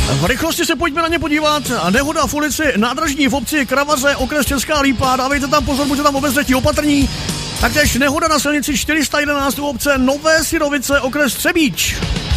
V rychlosti se pojďme na ně podívat. Nehoda v ulici Nádražní v obci Kravaře, okres Česká Lípa. Dávejte tam pozor, buďte tam obezřetní, opatrní. Taktéž nehoda na silnici 411 u obce Nové Syrovice, okres Třebíč.